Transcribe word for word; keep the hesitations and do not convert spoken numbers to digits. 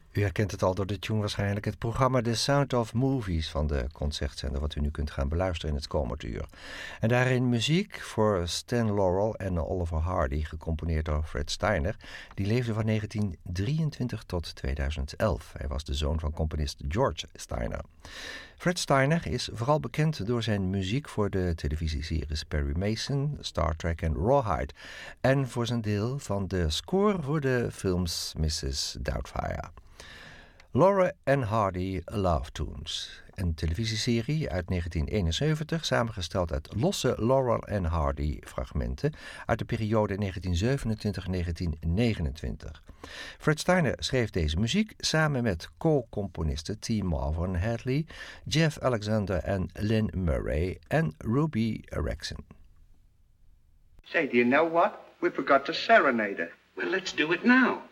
U herkent het al door de tune waarschijnlijk. Het programma The Sound of Movies van de Concertzender, wat u nu kunt gaan beluisteren in het komend uur. En daarin muziek voor Stan Laurel en Oliver Hardy, gecomponeerd door Fred Steiner. Die leefde van negentien drieëntwintig tot tweeduizend elf. Hij was de zoon van componist George Steiner. Fred Steiner is vooral bekend door zijn muziek voor de televisieseries Perry Mason, Star Trek en Rawhide. En voor zijn deel van de score voor de films missus Doubtfire. Laurel en Hardy Love Tunes, een televisieserie uit negentien eenenzeventig, samengesteld uit losse Laurel en Hardy fragmenten uit de periode negentien zevenentwintig tot negentien negenentwintig. Fred Steiner schreef deze muziek samen met co-componisten T. Marvin Hadley, Jeff Alexander en Lynn Murray en Ruby Rexon. Say, do you know what? We forgot to serenade her. Well, let's do it now.